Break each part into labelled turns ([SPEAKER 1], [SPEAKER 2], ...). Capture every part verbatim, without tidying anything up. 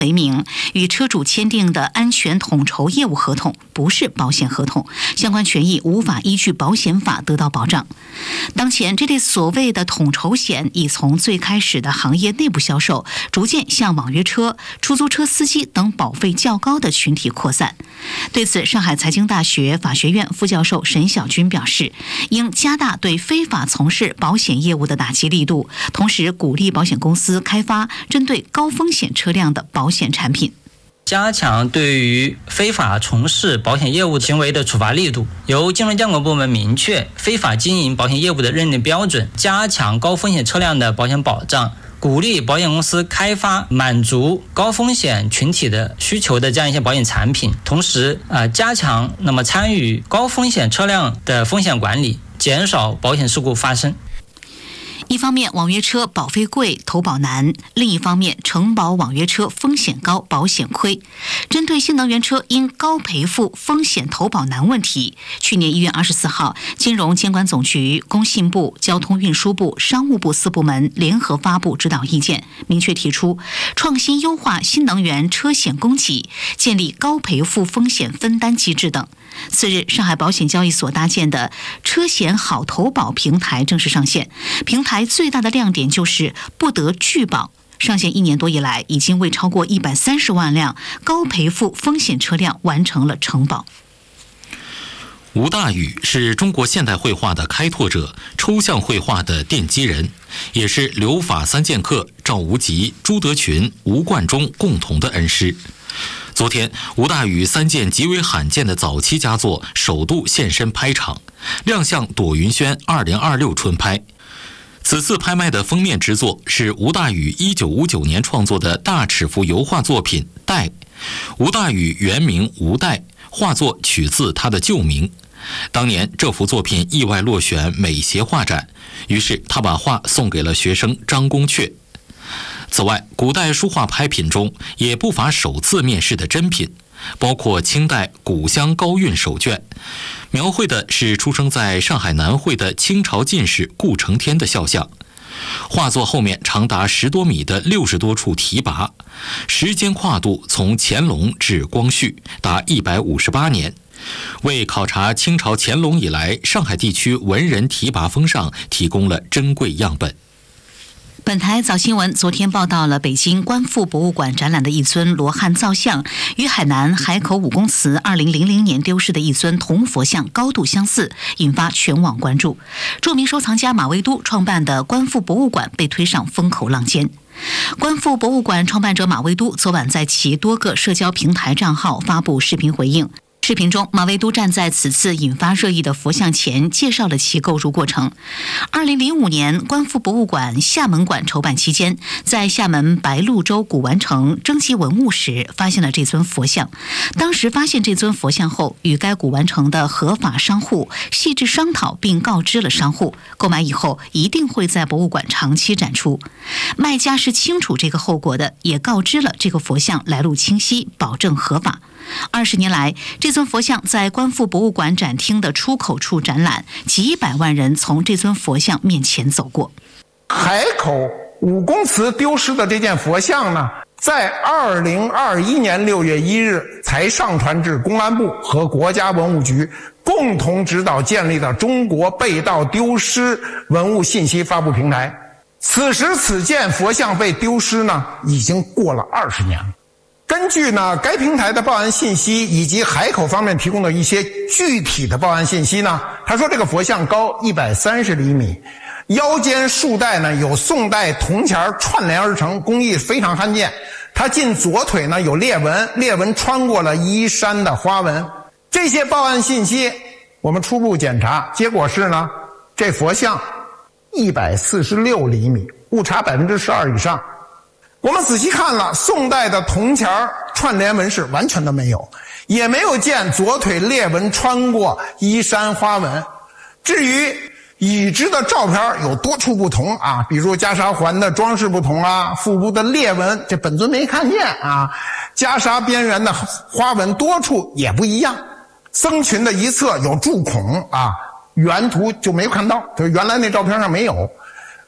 [SPEAKER 1] 为名，与车主签订的安全统筹业务合同不是保险合同，相关权益无法依据保险法得到保障。当前，这类所谓的统筹险已从最开始的行业内部销售，逐渐向网约车、出租车司机等保费较高的群体扩散。对此，上海财经大学法学院副教授沈晓军表示，应加大对非法从事保险业务的打击力度，同时鼓励保险公司开发针对高风险车辆的保险产品，
[SPEAKER 2] 加强对于非法从事保险业务行为的处罚力度，由金融监管部门明确非法经营保险业务的认定标准，加强高风险车辆的保险保障，鼓励保险公司开发满足高风险群体的需求的这样一些保险产品，同时呃加强那么参与高风险车辆的风险管理，减少保险事故发生。
[SPEAKER 1] 一方面，网约车保费贵、投保难；另一方面，承保网约车风险高、保险亏。针对新能源车因高赔付、风险投保难问题，去年一月二十四号，金融监管总局、工信部、交通运输部、商务部四部门联合发布指导意见，明确提出创新优化新能源车险供给，建立高赔付风险分担机制等。次日，上海保险交易所搭建的车险好投保平台正式上线。平台最大的亮点就是不得拒保。上线一年多以来，已经为超过一百三十万辆高赔付风险车辆完成了承保。
[SPEAKER 3] 吴大羽是中国现代绘画的开拓者，抽象绘画的奠基人，也是留法三剑客赵无极、朱德群、吴冠中共同的恩师。昨天，吴大羽三件极为罕见的早期佳作首度现身拍场，亮相朵云轩二零二六春拍。此次拍卖的封面之作是吴大羽一九五九年创作的大尺幅油画作品《戴》。吴大羽原名吴戴，画作取自他的旧名。当年这幅作品意外落选美协画展，于是他把画送给了学生张公雀。此外，古代书画拍品中也不乏首次面世的珍品，包括清代古香高韵手卷，描绘的是出生在上海南汇的清朝进士顾承天的肖像。画作后面长达十多米的六十多处题跋，时间跨度从乾隆至光绪达一百五十八年，为考察清朝乾隆以来上海地区文人题跋风尚提供了珍贵样本。
[SPEAKER 1] 本台早新闻昨天报道了北京观复博物馆展览的一尊罗汉造像，与海南海口武功祠二零零零年丢失的一尊铜佛像高度相似，引发全网关注。著名收藏家马未都创办的观复博物馆被推上风口浪尖。观复博物馆创办者马未都昨晚在其多个社交平台账号发布视频回应。视频中，马未都站在此次引发热议的佛像前，介绍了其构筑过程。二零零五年，观复博物馆厦门馆筹办期间，在厦门白鹭洲古玩城征集文物时，发现了这尊佛像。当时发现这尊佛像后，与该古玩城的合法商户细致商讨，并告知了商户，购买以后一定会在博物馆长期展出。卖家是清楚这个后果的，也告知了这个佛像来路清晰，保证合法。二十年来，这尊佛像在观复博物馆展厅的出口处展览，几百万人从这尊佛像面前走过。
[SPEAKER 4] 海口武功祠丢失的这件佛像呢，在二零二一年六月一日才上传至公安部和国家文物局共同指导建立的中国被盗丢失文物信息发布平台。此时此件佛像被丢失呢，已经过了二十年了。根据呢该平台的报案信息以及海口方面提供的一些具体的报案信息呢，他说这个佛像高一百三十厘米，腰间束带呢有宋代铜钱串联而成，工艺非常罕见。它近左腿呢有裂纹，裂纹穿过了衣衫的花纹。这些报案信息我们初步检查，结果是呢这佛像一百四十六厘米，误差 百分之十二 以上。我们仔细看了，宋代的铜钱串联纹饰完全都没有，也没有见左腿裂纹穿过衣衫花纹。至于已知的照片有多处不同啊，比如袈裟环的装饰不同啊，腹部的裂纹这本尊没看见啊，袈裟边缘的花纹多处也不一样，僧裙的一侧有柱孔啊，原图就没看到，就是原来那照片上没有。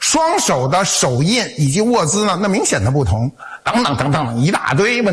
[SPEAKER 4] 双手的手印以及握姿呢，那明显的不同，等等等等一大堆问题。